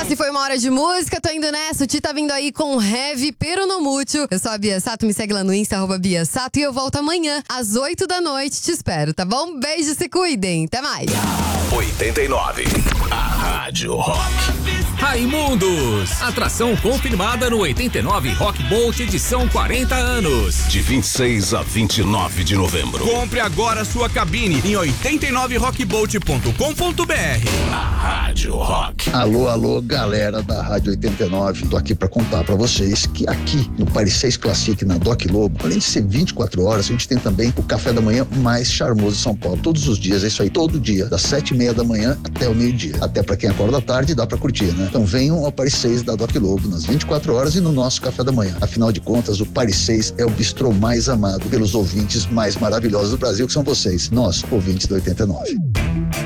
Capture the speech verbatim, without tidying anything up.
Se foi uma hora de música, tô indo nessa. O Ti tá vindo aí com Heavy Pero no Mútil. Eu sou a Bia Sato, me segue lá no Insta, arroba Bia Sato. E eu volto amanhã, às oito da noite. Te espero, tá bom? Beijo, se cuidem. Até mais. oitenta e nove, a Rádio Rock. Raimundos, atração confirmada no oitenta e nove Rock Bolt edição quarenta anos. De vinte e seis a vinte e nove de novembro. Compre agora sua cabine em oitenta e nove rock bolt ponto com ponto b r. A Rádio Rock. Alô, alô, galera da Rádio oitenta e nove. Tô aqui pra contar pra vocês que aqui no Paris seis Classic, na Doc Lobo, além de ser vinte e quatro horas, a gente tem também o café da manhã mais charmoso de São Paulo. Todos os dias, é isso aí, todo dia, das sete e meia da manhã até o meio-dia. Até pra quem acorda à tarde, dá pra curtir, né? Então venham ao Paris seis da Doc Lobo nas vinte e quatro horas e no nosso café da manhã. Afinal de contas, o Paris seis é o bistrô mais amado pelos ouvintes mais maravilhosos do Brasil, que são vocês, nós, ouvintes do oitenta e nove.